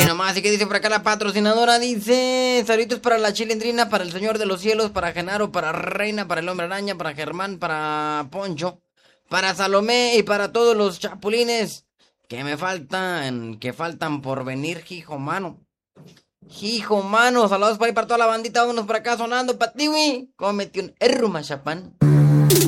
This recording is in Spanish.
nomás, y que dice por acá la patrocinadora, dice, saluditos para la chilindrina, para el Señor de los Cielos, para Genaro, para Reina, para el Hombre Araña, para Germán, para Poncho, para Salomé y para todos los chapulines que faltan por venir, hijo mano. Hijo mano, saludos para ahí para toda la bandita, vámonos por acá sonando, patiwi, cómete un erruma chapán.